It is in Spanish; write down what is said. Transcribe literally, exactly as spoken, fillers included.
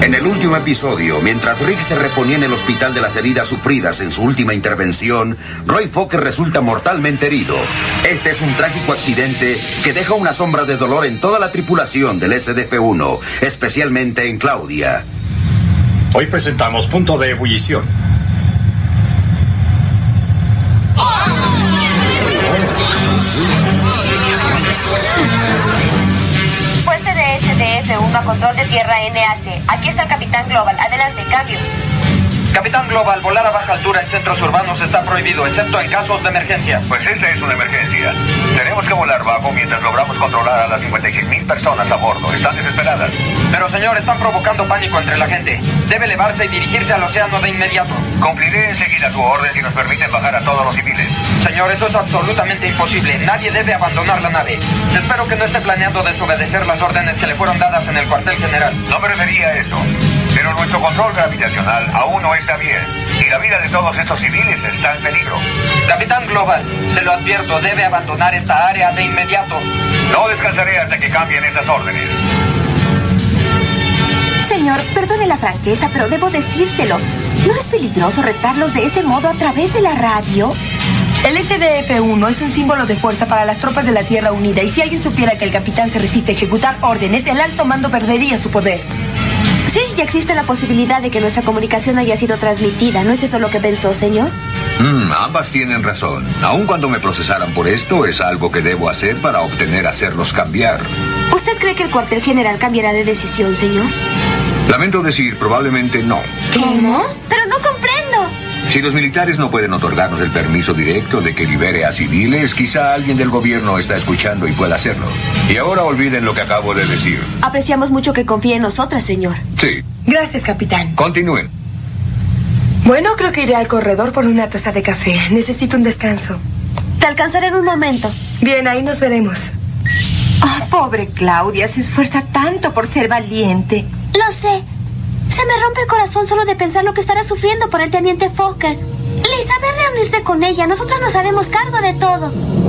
En el último episodio, mientras Rick se reponía en el hospital de las heridas sufridas en su última intervención, Roy Fokker resulta mortalmente herido. Este es un trágico accidente que deja una sombra de dolor en toda la tripulación del S D F uno, especialmente en Claudia. Hoy presentamos Punto de Ebullición. Puente de S D F uno a control de tierra N A C. Aquí está el Capitán Global. Adelante, cambio. Capitán Global, volar a baja altura en centros urbanos está prohibido, excepto en casos de emergencia. Pues esta es una emergencia. Tenemos que volar bajo mientras logramos controlar a las cincuenta y seis mil personas a bordo. Están desesperadas. Pero, señor, están provocando pánico entre la gente. Debe elevarse y dirigirse al océano de inmediato. Cumpliré enseguida su orden si nos permiten bajar a todos los civiles. Señor, eso es absolutamente imposible. Nadie debe abandonar la nave. Espero que no esté planeando desobedecer las órdenes que le fueron dadas en el cuartel general. No me refería a eso. Pero nuestro control gravitacional aún no está bien. Y la vida de todos estos civiles está en peligro. Capitán Global, se lo advierto, debe abandonar esta área de inmediato. No descansaré hasta que cambien esas órdenes. Señor, perdone la franqueza, pero debo decírselo. ¿No es peligroso retarlos de ese modo a través de la radio? El S D F uno es un símbolo de fuerza para las tropas de la Tierra Unida, y si alguien supiera que el capitán se resiste a ejecutar órdenes, el alto mando perdería su poder. Sí, ya existe la posibilidad de que nuestra comunicación haya sido transmitida. ¿No es eso lo que pensó, señor? Mm, ambas tienen razón. Aun cuando me procesaran por esto, es algo que debo hacer para obtener hacerlos cambiar. ¿Usted cree que el cuartel general cambiará de decisión, señor? Lamento decir, probablemente no. ¿Cómo? Pero no comprendo. Si los militares no pueden otorgarnos el permiso directo de que libere a civiles, quizá alguien del gobierno está escuchando y pueda hacerlo. Y ahora olviden lo que acabo de decir. Apreciamos mucho que confíe en nosotras, señor. Sí. Gracias, capitán. Continúen. Bueno, creo que iré al corredor por una taza de café. Necesito un descanso. Te alcanzaré en un momento. Bien, ahí nos veremos. Oh, pobre Claudia, se esfuerza tanto por ser valiente. Lo sé. Se me rompe el corazón solo de pensar lo que estará sufriendo por el teniente Fokker. Lisa, ve a reunirte con ella. Nosotros nos haremos cargo de todo.